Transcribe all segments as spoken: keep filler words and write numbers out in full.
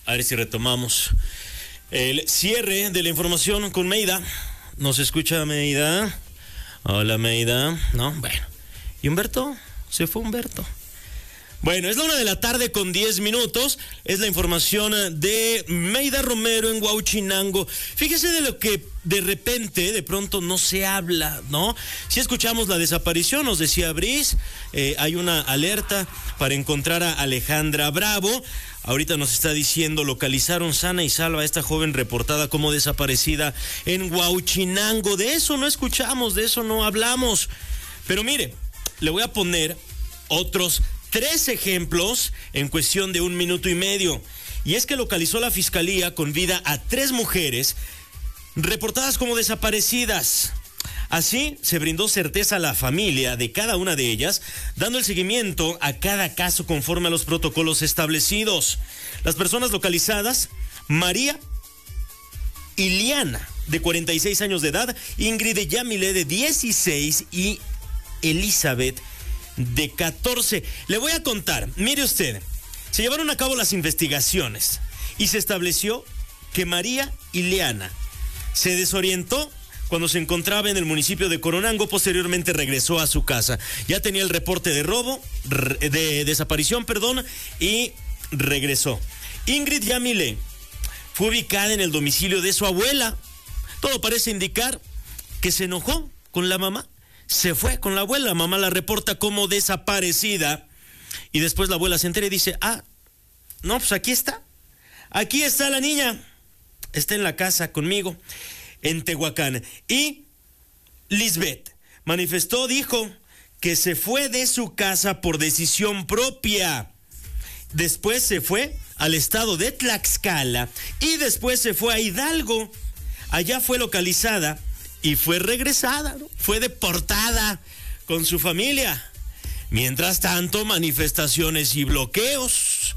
A ver si retomamos el cierre de la información con Meida. ¿Nos escucha Meida? Hola Meida. No, bueno. ¿Y Humberto? Se fue Humberto. Bueno, es la una de la tarde con diez minutos. Es la información de Meida Romero en Huauchinango. Fíjese de lo que de repente, de pronto no se habla, ¿no? Si escuchamos la desaparición, nos decía Brice, eh, hay una alerta para encontrar a Alejandra Bravo. Ahorita nos está diciendo, localizaron sana y salva a esta joven reportada como desaparecida en Huauchinango. De eso no escuchamos, de eso no hablamos. Pero mire, le voy a poner otros tres ejemplos en cuestión de un minuto y medio. Y es que localizó la fiscalía con vida a tres mujeres reportadas como desaparecidas. Así se brindó certeza a la familia de cada una de ellas, dando el seguimiento a cada caso conforme a los protocolos establecidos. Las personas localizadas: María Iliana, de cuarenta y seis años de edad, Ingrid Yamile, de dieciséis, y Elizabeth, de catorce. Le voy a contar, mire usted, se llevaron a cabo las investigaciones y se estableció que María Iliana se desorientó cuando se encontraba en el municipio de Coronango. Posteriormente regresó a su casa. Ya tenía el reporte de robo, de desaparición, perdón, y regresó. Ingrid Yamile fue ubicada en el domicilio de su abuela. Todo parece indicar que se enojó con la mamá. Se fue con la abuela, la mamá la reporta como desaparecida y después la abuela se entera y dice, ah, no, pues aquí está, aquí está la niña, está en la casa conmigo, en Tehuacán. Y Lisbeth manifestó, dijo que se fue de su casa por decisión propia, después se fue al estado de Tlaxcala y después se fue a Hidalgo. Allá fue localizada y fue regresada, ¿no? Fue deportada con su familia. Mientras tanto, manifestaciones y bloqueos.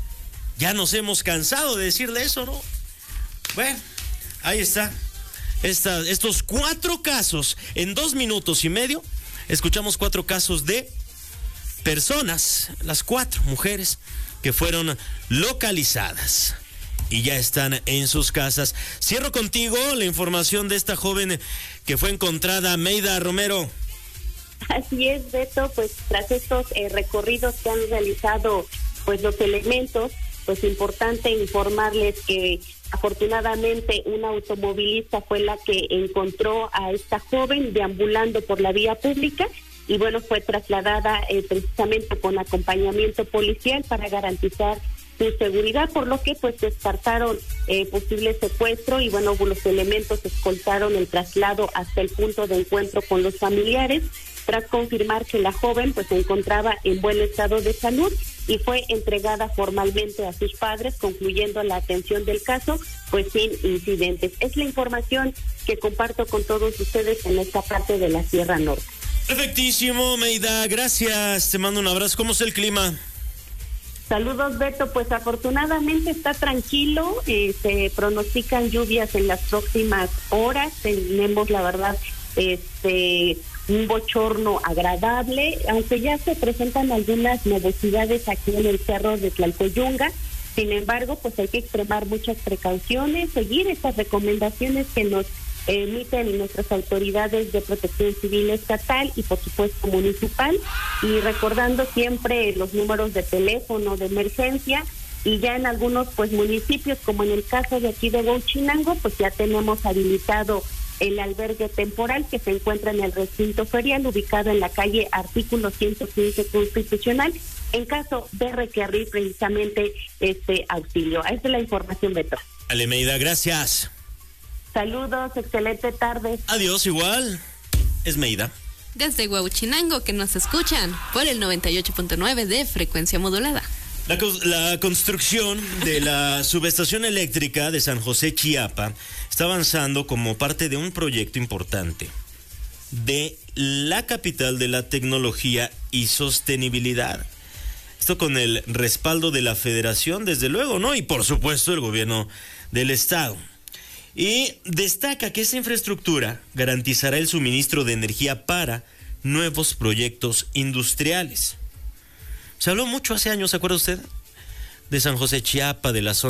Ya nos hemos cansado de decirle eso, ¿no? Bueno, ahí está. Esta, estos cuatro casos en dos minutos y medio. Escuchamos cuatro casos de personas, las cuatro mujeres que fueron localizadas y ya están en sus casas. Cierro contigo la información de esta joven que fue encontrada, Meida Romero. Así es, Beto, pues tras estos eh, recorridos que han realizado pues los elementos, pues importante informarles que afortunadamente una automovilista fue la que encontró a esta joven deambulando por la vía pública y bueno, fue trasladada eh, precisamente con acompañamiento policial para garantizar su seguridad, por lo que pues descartaron eh, posible secuestro y bueno, los elementos escoltaron el traslado hasta el punto de encuentro con los familiares, tras confirmar que la joven pues se encontraba en buen estado de salud y fue entregada formalmente a sus padres, concluyendo la atención del caso pues sin incidentes. Es la información que comparto con todos ustedes en esta parte de la Sierra Norte. Perfectísimo, Meida, gracias, te mando un abrazo. ¿Cómo está el clima? Saludos, Beto. Pues afortunadamente está tranquilo, eh, se pronostican lluvias en las próximas horas, tenemos la verdad este un bochorno agradable, aunque ya se presentan algunas nubosidades aquí en el cerro de Tlalcoyunga. Sin embargo, pues hay que extremar muchas precauciones, seguir estas recomendaciones que nos emiten nuestras autoridades de protección civil estatal y por supuesto municipal, y recordando siempre los números de teléfono de emergencia, y ya en algunos pues municipios, como en el caso de aquí de Huauchinango, pues ya tenemos habilitado el albergue temporal que se encuentra en el recinto ferial ubicado en la calle Artículo ciento quince Constitucional, en caso de requerir precisamente este auxilio. Esa es la información, Beto. Dale, Meida, gracias. Saludos, excelente tarde. Adiós, igual. Es Meida. Desde Huauchinango, que nos escuchan por el noventa y ocho punto nueve de frecuencia modulada. La, la construcción de la subestación eléctrica de San José Chiapa está avanzando como parte de un proyecto importante de la capital de la tecnología y sostenibilidad. Esto con el respaldo de la Federación, desde luego, ¿no? Y por supuesto el gobierno del estado. Y destaca que esa infraestructura garantizará el suministro de energía para nuevos proyectos industriales. Se habló mucho hace años, ¿se acuerda usted? De San José Chiapa, de la zona